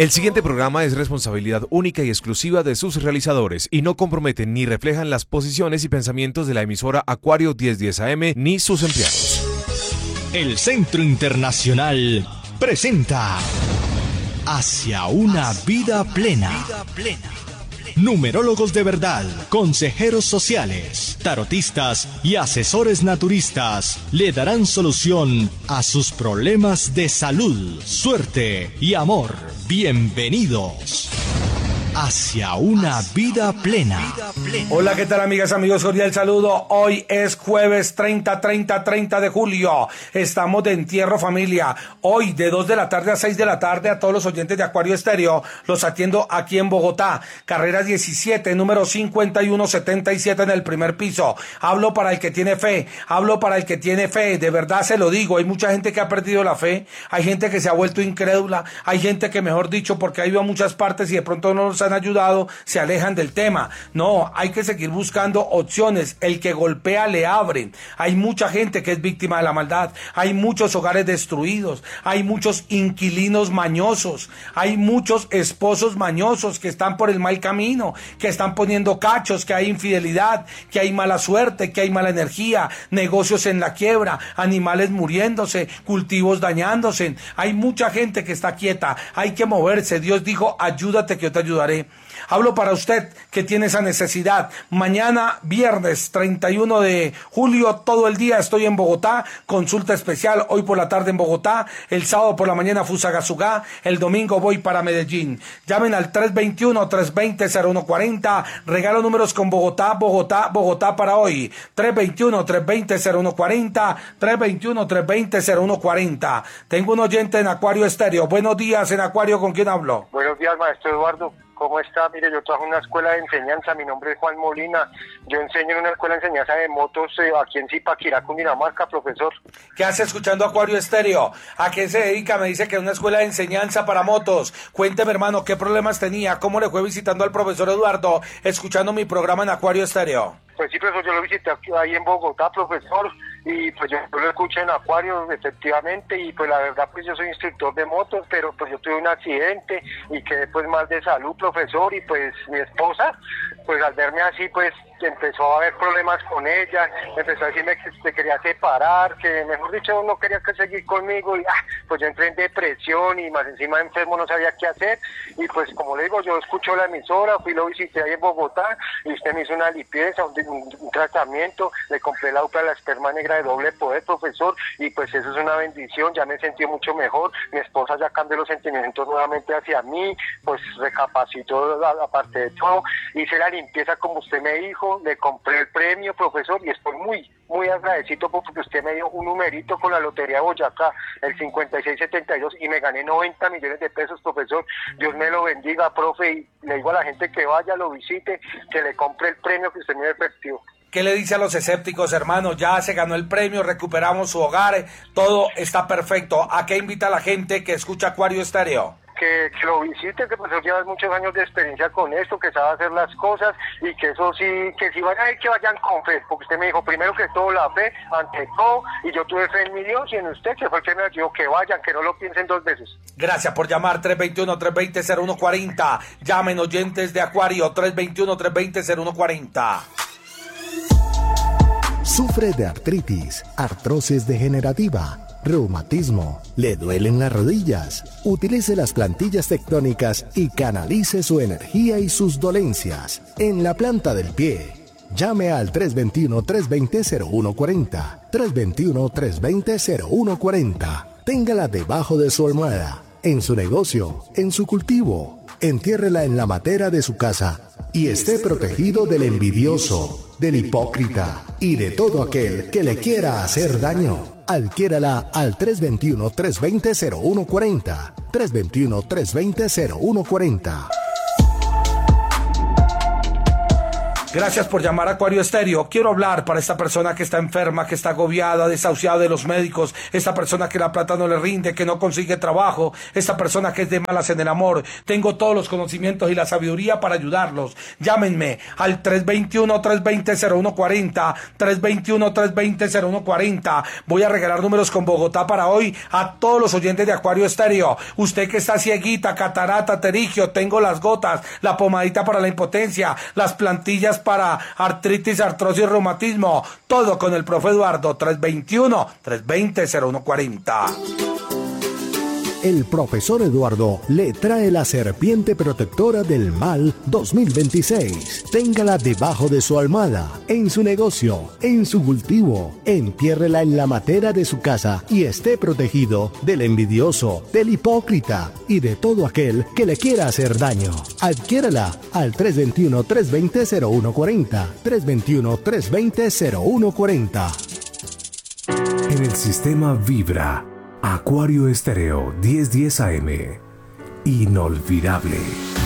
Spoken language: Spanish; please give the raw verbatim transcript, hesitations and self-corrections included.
El siguiente programa es responsabilidad única y exclusiva de sus realizadores y no comprometen ni reflejan las posiciones y pensamientos de la emisora Acuario diez diez A M ni sus empleados. El Centro Internacional presenta Hacia una vida plena. Numerólogos de verdad, consejeros sociales, tarotistas y asesores naturistas le darán solución a sus problemas de salud, suerte y amor. Bienvenidos hacia una vida plena. Hola, ¿qué tal, amigas, amigos? Cordial saludo. Hoy es jueves treinta, treinta, treinta de julio. Estamos de entierro, familia. Hoy de dos de la tarde a seis de la tarde a todos los oyentes de Acuario Estéreo. Los atiendo aquí en Bogotá. Carrera diecisiete, número cincuenta y uno setenta y siete en el primer piso. Hablo para el que tiene fe. Hablo para el que tiene fe. De verdad se lo digo. Hay mucha gente que ha perdido la fe. Hay gente que se ha vuelto incrédula. Hay gente que, mejor dicho, porque ha ido a muchas partes y de pronto no los han ayudado, se alejan del tema. No, hay que seguir buscando opciones. El que golpea le abre. Hay mucha gente que es víctima de la maldad. Hay muchos hogares destruidos. Hay muchos inquilinos mañosos. Hay muchos esposos mañosos que están por el mal camino, que están poniendo cachos, que hay infidelidad, que hay mala suerte, que hay mala energía, negocios en la quiebra, animales muriéndose, cultivos dañándose. Hay mucha gente que está quieta. Hay que moverse. Dios dijo, ayúdate que yo te ayudaré. Hablo para usted que tiene esa necesidad. Mañana, viernes treinta y uno de julio, todo el día estoy en Bogotá. Consulta especial hoy por la tarde en Bogotá. El sábado por la mañana Fusagasugá. El domingo voy para Medellín. Llamen al tres dos uno, tres dos cero, cero uno cuatro cero. Regalo números con Bogotá, Bogotá, Bogotá para hoy. tres dos uno, tres dos cero, cero uno cuatro cero. tres dos uno, tres dos cero, cero uno cuatro cero. Tengo un oyente en Acuario Estéreo. Buenos días, en Acuario, ¿con quién hablo? Buenos días, maestro Eduardo. ¿Cómo está? Mire, yo trabajo en una escuela de enseñanza, mi nombre es Juan Molina, yo enseño en una escuela de enseñanza de motos eh, aquí en Zipaquirá, Cundinamarca, profesor. ¿Qué hace escuchando Acuario Estéreo? ¿A qué se dedica? Me dice que es una escuela de enseñanza para motos. Cuénteme, hermano, ¿qué problemas tenía? ¿Cómo le fue visitando al profesor Eduardo, escuchando mi programa en Acuario Estéreo? Pues sí, profesor, yo lo visité aquí, ahí en Bogotá, profesor, y pues yo, yo lo escuché en Acuario, efectivamente, y pues la verdad, pues yo soy instructor de motos, pero pues yo tuve un accidente y quedé pues mal de salud, profesor, y pues mi esposa, pues al verme así, pues empezó a haber problemas con ella, empezó a decirme que se quería separar, que mejor dicho no quería que seguir conmigo, y ah, pues yo entré en depresión y más encima enfermo, no sabía qué hacer, y pues como le digo, yo escucho la emisora, fui lo visité ahí en Bogotá, y usted me hizo una limpieza, un, un, un tratamiento, le compré la UPA, la esperma negra de doble poder, profesor, y pues eso es una bendición, ya me sentí mucho mejor, mi esposa ya cambió los sentimientos nuevamente hacia mí, pues recapacitó aparte de todo, hice la limpieza como usted me dijo, le compré el premio, profesor, y estoy muy, muy agradecido porque usted me dio un numerito con la Lotería de Boyacá, el cincuenta y seis setenta y dos, y me gané noventa millones de pesos, profesor. Dios me lo bendiga, profe, y le digo a la gente que vaya, lo visite, que le compre el premio que usted me advirtió. ¿Qué le dice a los escépticos, hermano? Ya se ganó el premio, recuperamos su hogar, todo está perfecto. ¿A qué invita a la gente que escucha Acuario Estéreo? Que, que lo visiten, que pues llevas muchos años de experiencia con esto, que sabe hacer las cosas y que eso sí, que si vayan a ir, que vayan con fe, porque usted me dijo primero que todo la fe, ante todo, y yo tuve fe en mi Dios y en usted, que fue el que me ayudó, que vayan, que no lo piensen dos veces. Gracias por llamar, tres dos uno, tres dos cero, cero uno cuatro cero. Llamen, oyentes de Acuario, tres dos uno, tres dos cero, cero uno cuatro cero. Sufre de artritis, artrosis degenerativa, reumatismo, le duelen las rodillas. Utilice las plantillas tectónicas y canalice su energía y sus dolencias en la planta del pie. Llame al tres dos uno, tres dos cero, cero uno cuatro cero, tres dos uno, tres dos cero, cero uno cuatro cero. Téngala debajo de su almohada, en su negocio, en su cultivo. Entiérrela en la matera de su casa y esté protegido del envidioso, del hipócrita y de todo aquel que le quiera hacer daño. Adquiérala al tres dos uno, tres dos cero, cero uno cuatro cero, tres dos uno, tres dos cero, cero uno cuatro cero. Gracias por llamar a Acuario Estéreo. Quiero hablar para esta persona que está enferma, que está agobiada, desahuciada de los médicos, esta persona que la plata no le rinde, que no consigue trabajo, esta persona que es de malas en el amor. Tengo todos los conocimientos y la sabiduría para ayudarlos. Llámenme al tres dos uno, tres dos cero, cero uno cuatro cero, tres dos uno, tres dos cero, cero uno cuatro cero. Voy a regalar números con Bogotá para hoy a todos los oyentes de Acuario Estéreo. Usted que está cieguita, catarata, terigio, tengo las gotas, la pomadita para la impotencia, las plantillas para artritis, artrosis, reumatismo, todo con el profe Eduardo. Tres dos uno, tres dos cero, cero uno cuatro cero. El profesor Eduardo le trae la serpiente protectora del mal dos mil veintiséis. Téngala debajo de su almohada, en su negocio, en su cultivo. Entiérrela en la matera de su casa y esté protegido del envidioso, del hipócrita y de todo aquel que le quiera hacer daño. Adquiérala al tres dos uno, tres dos cero, cero uno cuatro cero, tres dos uno, tres dos cero, cero uno cuatro cero. En el sistema Vibra, Acuario Estéreo diez diez A M. Inolvidable.